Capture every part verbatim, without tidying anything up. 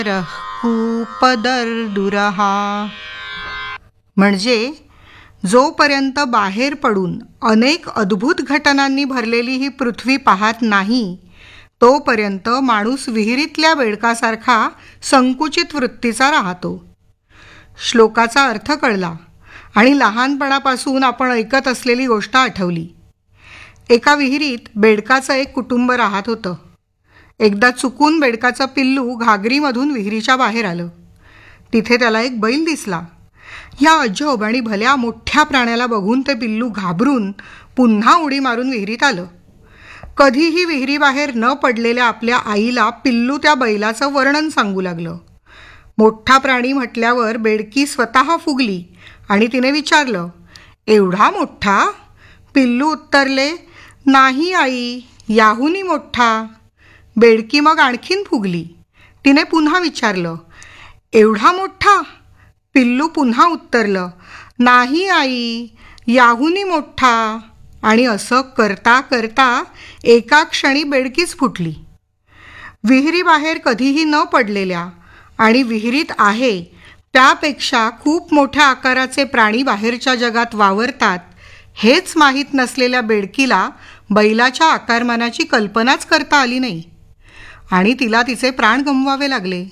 कूपदर्दुरहा. म्हणजे जोपर्यंत बाहेर पडून अनेक अद्भुत घटनांनी भरलेली ही पृथ्वी पाहत नाही तोपर्यंत माणूस विहिरीतल्या बेडकासारखा संकुचित वृत्तीचा राहतो. श्लोकाचा अर्थ कळला आणि लहानपणापासून आपण ऐकत असलेली गोष्ट आठवली. एका विहिरीत बेडकाचं एक कुटुंब राहत होतं. एकदा चुकून बेडकाचं पिल्लू घागरीमधून विहिरीच्या बाहेर आलं. तिथे त्याला एक बैल दिसला. या अजब आणि भल्या मोठ्या प्राण्याला बघून ते पिल्लू घाबरून पुन्हा उडी मारून विहिरीत आलं. कधीही विहिरीबाहेर न पडलेल्या आपल्या आईला पिल्लू त्या बैलाचं वर्णन सांगू लागलं. मोठा प्राणी म्हटल्यावर बेडकी स्वतः फुगली आणि तिने विचारलं, एवढा मोठा? पिल्लू उत्तरले, नाही आई, याहूनही मोठा. बेडकी मग आणखीन फुगली. तिने पुन्हा विचारलं, एवढा मोठा? पिल्लू पुन्हा उत्तरलं, नाही आई, याहूनही मोठा. आणि असं करता करता एका क्षणी बेडकीच फुटली. विहिरीबाहेर कधीही न पडलेल्या आणि विहिरीत आहे त्यापेक्षा खूप मोठ्या आकाराचे प्राणी बाहेरच्या जगात वावरतात हेच माहीत नसलेल्या बेडकीला बैलाच्या आकारमानाची कल्पनाच करता आली नाही आणि तिला तिचे प्राण गमवावे लागले.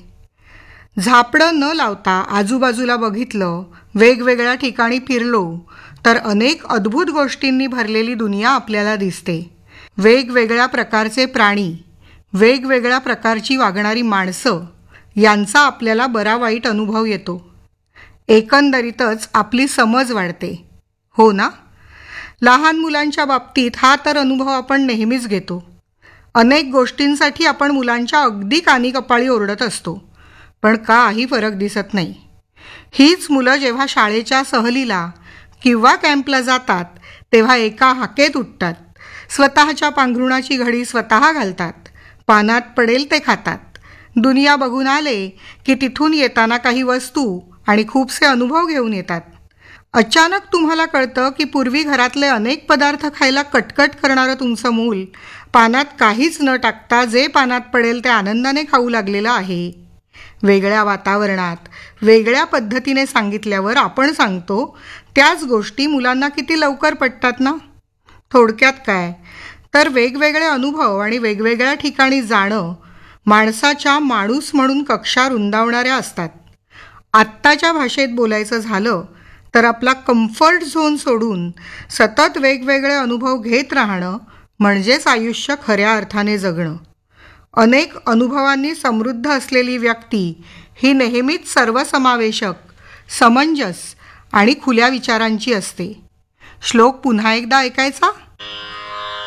झापडं न लावता आजूबाजूला बघितलं, वेगवेगळ्या ठिकाणी फिरलो तर अनेक अद्भुत गोष्टींनी भरलेली दुनिया आपल्याला दिसते. वेगवेगळ्या प्रकारचे प्राणी, वेगवेगळ्या प्रकारची वागणारी माणसं यांचा आपल्याला बरा वाईट अनुभव येतो. एकंदरीतच आपली समज वाढते, हो ना? लहान मुलांच्या बाबतीत हा तर अनुभव आपण नेहमीच घेतो. अनेक गोष्टींसाठी आपण मुलांच्या अगदी कानी कपाळी ओरडत असतो, पण काही फरक दिसत नाही. हीच मुलं जेव्हा शाळेच्या सहलीला किंवा कॅम्पला जातात तेव्हा एका हाकेत उठतात, स्वतःच्या पांघरुणाची घडी स्वतः घालतात, पानात पडेल ते खातात. दुनिया बघून आले की तिथून येताना काही वस्तू आणि खूपसे अनुभव घेऊन येतात. अचानक तुम्हाला कळतं की पूर्वी घरातले अनेक पदार्थ खायला कटकट करणारं तुमचं मूल पानात काहीच न टाकता जे पानात पडेल ते आनंदाने खाऊ लागलेलं आहे. वेगळ्या वातावरणात वेगळ्या पद्धतीने सांगितल्यावर आपण सांगतो त्याच गोष्टी मुलांना किती लवकर पटतात ना. थोडक्यात काय तर वेगवेगळे अनुभव आणि वेगवेगळ्या ठिकाणी जाणं माणसाच्या माणूस म्हणून कक्षा रुंदावणाऱ्या असतात. आत्ताच्या भाषेत बोलायचं झालं तर आपला कम्फर्ट झोन सोडून सतत वेगवेगळे अनुभव घेत राहणं म्हणजेच आयुष्य खऱ्या अर्थाने जगणं. अनेक अनुभवांनी समृद्ध असलेली व्यक्ती ही नेहमीच सर्वसमावेशक, समंजस आणि खुल्या विचारांची असते. श्लोक पुन्हा एकदा ऐकायचा.